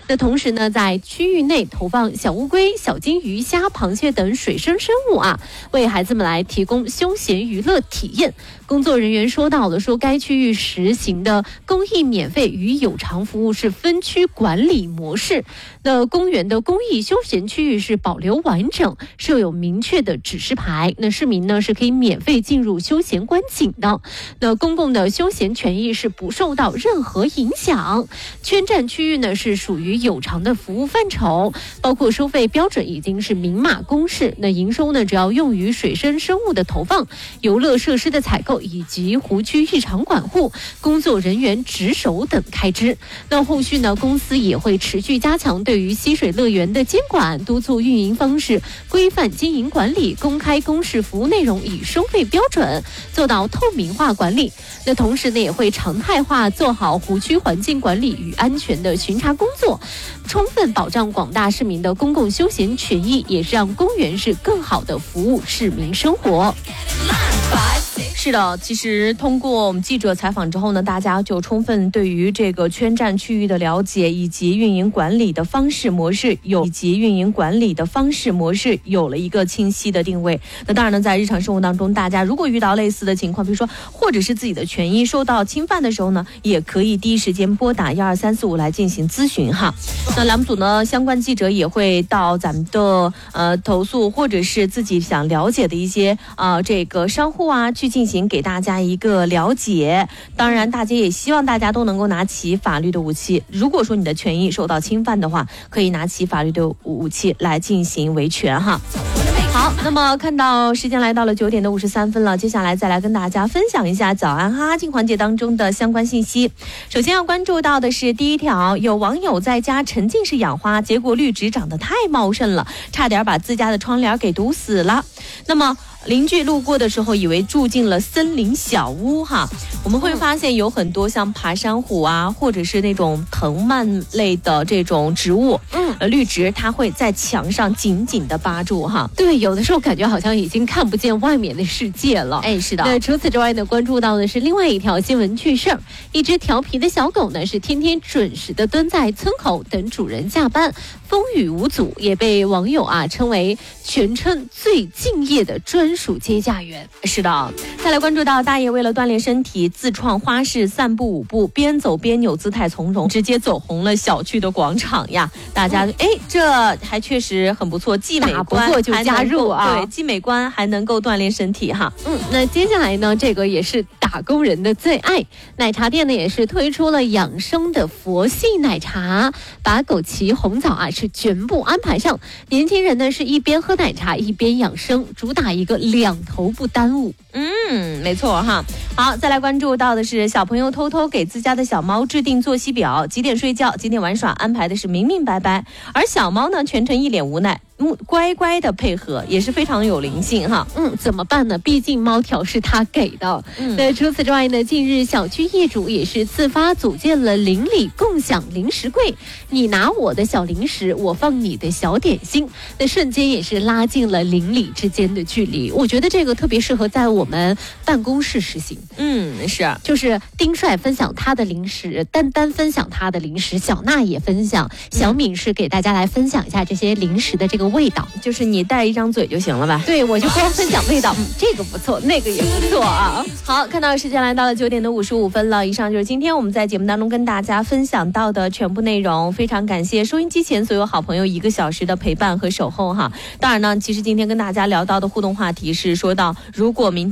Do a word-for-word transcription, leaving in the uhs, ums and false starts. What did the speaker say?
那同时呢，在区域内投放小乌龟、小金鱼、虾、螃蟹等水生生物啊，为孩子们来提供休闲娱乐体验。工作人员说到了，说该区域实行的公益免费与有偿服务是分区管理模式。那公园的公益休闲区域是保留完整，设有明确的指示牌。那市民呢是可以免费进入休闲观景的。那公共的休闲权益是不受到任何影响。圈占区域呢是属于有偿的服务范畴，包括收费标准已经是明码公示。那营收呢，只要用于水生生物的投放、游乐设施的采购以及湖区日常管护、工作人员值守等开支。那后续呢，公司也会持续加强对于溪水乐园的监管，督促运营方式规范经营管理，公开公示服务内容与收费标准，做到透明化管理。那同时呢，也会常态化做好湖区环境管理与安全的巡查工作，充分保障广大市民的公共休闲权益，也是让公园是更好的服务市民生活。 是的，其实通过我们记者采访之后呢，大家就充分对于这个圈占区域的了解，以及运营管理的方式模式有以及运营管理的方式模式有了一个清晰的定位。那当然呢，在日常生活当中，大家如果遇到类似的情况，比如说或者是自己的权益受到侵犯的时候呢，也可以第一时间拨打一二三四五来进行咨询哈。那栏目组呢，相关记者也会到咱们的呃投诉或者是自己想了解的一些啊、呃、这个商户啊去进行给大家一个了解。当然大家也希望大家都能够拿起法律的武器，如果说你的权益受到侵犯的话，可以拿起法律的武器来进行维权哈。好，那么看到时间来到了九点的五十三分了，接下来再来跟大家分享一下早安哈哈镜环节当中的相关信息。首先要关注到的是第一条，有网友在家沉浸式养花，结果绿植长得太茂盛了，差点把自家的窗帘给堵死了。那么邻居路过的时候以为住进了森林小屋哈。我们会发现有很多像爬山虎啊，或者是那种藤蔓类的这种植物，嗯，呃，绿植它会在墙上紧紧的扒住哈。 对，有的时候感觉好像已经看不见外面的世界了。 哎，是的。 那除此之外呢，关注到的是另外一条新闻趣事儿，一只调皮的小狗呢是天天准时的蹲在村口等主人下班，风雨无阻，也被网友啊称为全村最敬业的专属接驾员。 是的。再来关注到大爷为了锻炼身体，自创花式散步舞步，边走边扭，姿态从容，直接走红了小区的广场呀！大家哎、嗯，这还确实很不错，既美观不过就加入啊， 对，既美观还能够锻炼身体哈。 嗯，那接下来呢，这个也是打工人的最爱，奶茶店呢也是推出了养生的佛系奶茶，把枸杞、红枣啊是全部安排上，年轻人呢是一边喝奶茶一边养生，主打一个两头不耽误。 嗯，没错哈。好，再来关注到的是小朋友偷偷给自家的小猫制定作息表，几点睡觉，几点玩耍，安排的是明明白白，而小猫呢全程一脸无奈，乖乖的配合，也是非常有灵性哈。 嗯，怎么办呢？毕竟猫条是他给的。嗯，那除此之外呢，近日小区业主也是自发组建了邻里共享零食柜，你拿我的小零食，我放你的小点心，那瞬间也是拉近了邻里之间的距离。我觉得这个特别适合在我们办公室实行。 嗯，是， 就是丁帅分享他的零食，丹丹分享他的零食，小娜也分享，小敏是给大家来分享一下这些零食的这个味道， 就是你带一张嘴就行了吧？ 对，我就光分享味道，嗯，这个不错，那个也不错啊。 好，看到时间来到了九点的五十五分了，以上就是今天我们在节目当中跟大家分享到的全部内容，非常感谢收音机前所有好朋友一个小时的陪伴和守候哈。当然呢，其实今天跟大家聊到的互动话题是说到，如果明